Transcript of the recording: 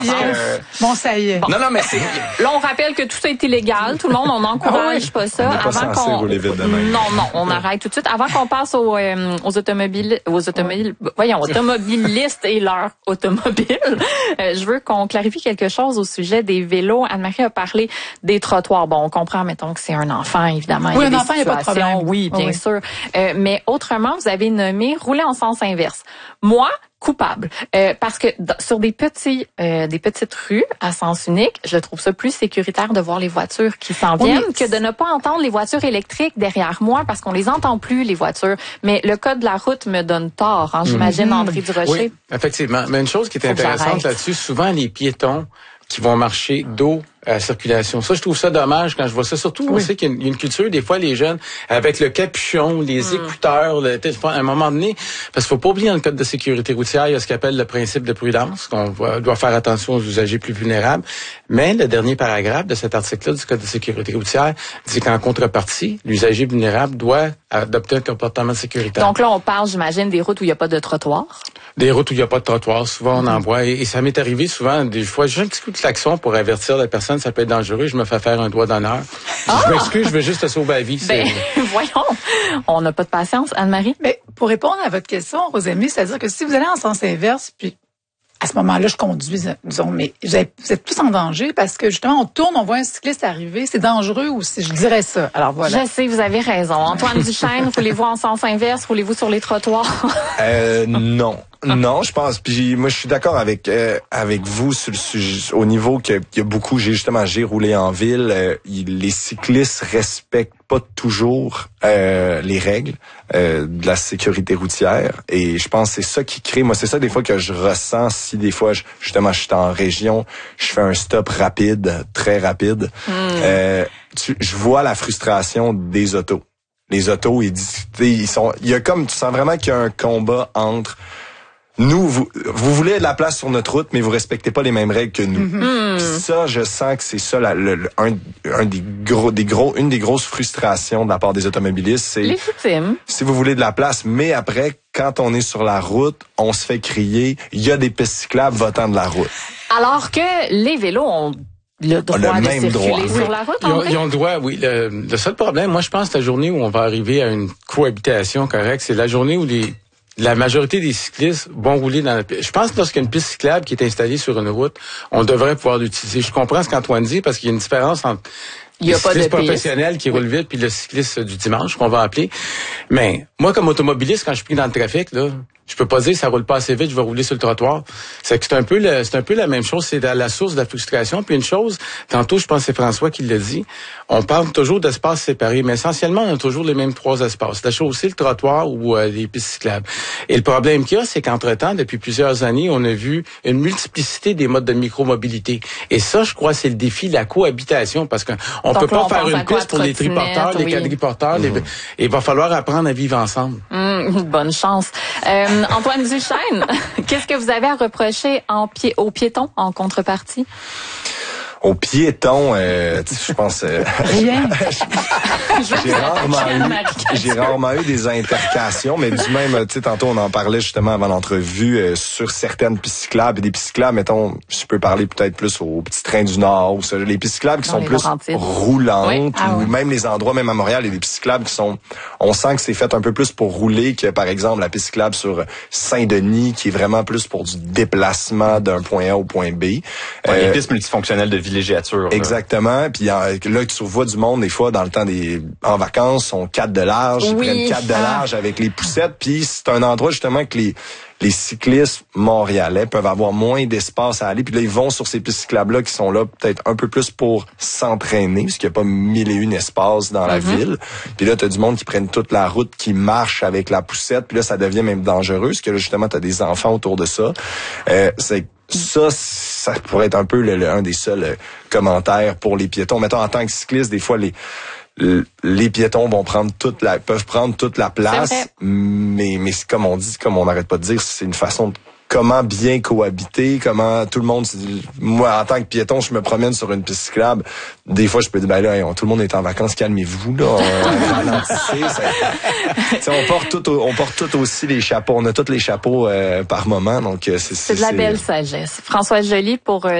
Bon, ça y est. Bon. Non, mais c'est... Là, on rappelle que tout ça est illégal. Tout le monde, on n'encourage pas ça. On n'est pas censé rouler vite de même. Non, on arrête tout de suite. Avant qu'on passe aux automobilistes et leurs automobiles, je veux qu'on clarifie quelque chose au sujet des vélos. Anne-Marie a parlé des trottoirs. Bon, on comprend, mettons, que c'est un enfant, évidemment. Oui, un enfant, il n'y a pas de problème. Oui, bien sûr. Mais autrement, vous avez nommé rouler en sens inverse. Moi, coupable. Parce que sur des petites rues à sens unique, je trouve ça plus sécuritaire de voir les voitures qui s'en viennent que de ne pas entendre les voitures électriques derrière moi parce qu'on les entend plus, les voitures. Mais le code de la route me donne tort, hein, j'imagine, André Durocher. Oui, effectivement. Mais une chose qui est intéressante là-dessus, souvent les piétons qui vont marcher dos à la circulation. Ça, je trouve ça dommage quand je vois ça. Surtout, on sait qu'il y a une culture, des fois, les jeunes, avec le capuchon, les écouteurs, le téléphone, à un moment donné, parce qu'il faut pas oublier dans le code de sécurité routière, il y a ce qu'on appelle le principe de prudence, qu'on doit faire attention aux usagers plus vulnérables. Mais le dernier paragraphe de cet article-là du code de sécurité routière dit qu'en contrepartie, l'usager vulnérable doit adopter un comportement sécuritaire. Donc là, on parle, j'imagine, des routes où il n'y a pas de trottoir. Des routes où il n'y a pas de trottoir, souvent on en voit. Et ça m'est arrivé souvent, des fois, j'ai un petit coup de klaxon pour avertir la personne, ça peut être dangereux, je me fais faire un doigt d'honneur. Je m'excuse, je veux juste te sauver la vie. Voyons, on n'a pas de patience. Anne-Marie? Mais pour répondre à votre question, Rosémie, c'est-à-dire que si vous allez en sens inverse, puis à ce moment-là, je conduis, disons, mais vous êtes tous en danger parce que justement, on tourne, on voit un cycliste arriver, c'est dangereux aussi, je dirais ça. Alors voilà. Je sais, vous avez raison. Antoine Duchesne, roulez-vous en sens inverse, roulez-vous sur les trottoirs? Non. Non, je pense. Puis moi, je suis d'accord avec vous sur le sujet, au niveau qu'il y a beaucoup. J'ai roulé en ville. Les cyclistes respectent pas toujours les règles de la sécurité routière. Et je pense que c'est ça qui crée. Moi, c'est ça des fois que je ressens. Si des fois, je suis en région, je fais un stop rapide, très rapide. Je vois la frustration des autos. Les autos, il y a comme, tu sens vraiment qu'il y a un combat entre nous, vous voulez de la place sur notre route, mais vous respectez pas les mêmes règles que nous. Puis ça, je sens que c'est ça une des grosses frustrations de la part des automobilistes, c'est légitime. Si vous voulez de la place, mais après, quand on est sur la route, on se fait crier, il y a des pistes cyclables, va-t'en de la route. Alors que les vélos ont le droit de circuler sur la route, ils ont le droit, oui. Le seul problème, moi, je pense que la journée où on va arriver à une cohabitation correcte, c'est la journée où la majorité des cyclistes vont rouler dans la piste. Je pense que lorsqu'il y a une piste cyclable qui est installée sur une route, on devrait pouvoir l'utiliser. Je comprends ce qu'Antoine dit parce qu'il y a une différence entre le cycliste professionnel qui roule vite puis le cycliste du dimanche qu'on va appeler. Mais moi, comme automobiliste, quand je suis pris dans le trafic, là, je peux pas dire ça roule pas assez vite, je vais rouler sur le trottoir. C'est un peu la même chose, c'est la source de la frustration. Puis une chose, tantôt je pense que c'est François qui l'a dit, on parle toujours d'espaces séparés, mais essentiellement on a toujours les mêmes trois espaces, la chaussée, le trottoir ou les pistes cyclables. Et le problème qu'il y a, c'est qu'entre-temps, depuis plusieurs années, on a vu une multiplicité des modes de micromobilité. Et ça, je crois, c'est le défi de la cohabitation, parce qu'on peut pas faire une piste pour les triporteurs, les quadriporteurs. Il va falloir apprendre à vivre ensemble. Bonne chance. Antoine Duchesne, qu'est-ce que vous avez à reprocher aux piétons en contrepartie? Aux piétons, je pense... Rien. J'ai rarement eu des intercations, mais du même, tu sais, tantôt on en parlait justement avant l'entrevue, sur certaines pistes cyclables. Et des pistes cyclables, mettons, je peux parler peut-être plus aux petits trains du Nord, ou ça, les pistes cyclables qui sont plus roulantes, ou même les endroits, même à Montréal, il y a des pistes cyclables qui sont... On sent que c'est fait un peu plus pour rouler que, par exemple, la piste cyclable sur Saint-Denis, qui est vraiment plus pour du déplacement d'un point A au point B. Les pistes multifonctionnelles de villégiature. Exactement. Puis là, tu revois du monde, des fois, dans le temps en vacances, on 4 de large, ils prennent 4 de large avec les poussettes. Puis c'est un endroit, justement, que les cyclistes montréalais peuvent avoir moins d'espace à aller. Puis là, ils vont sur ces pistes cyclables-là qui sont là peut-être un peu plus pour s'entraîner, parce qu'il n'y a pas 1001 espaces dans la ville. Puis là, tu as du monde qui prennent toute la route, qui marche avec la poussette. Puis là, ça devient même dangereux, parce que là, justement, tu as des enfants autour de ça. Ça pourrait être un peu un des seuls commentaires pour les piétons. Mettons, en tant que cycliste, des fois, les piétons peuvent prendre toute la place, mais comme on dit, comme on n'arrête pas de dire, c'est une façon de comment bien cohabiter, comment tout le monde... Moi, en tant que piéton, je me promène sur une piste cyclable. Des fois, je peux dire, ben là, tout le monde est en vacances, calmez-vous, là. Ralentissez. On porte tout aussi les chapeaux. On a tous les chapeaux par moment. Donc, c'est de la belle sagesse. Françoise Joly pour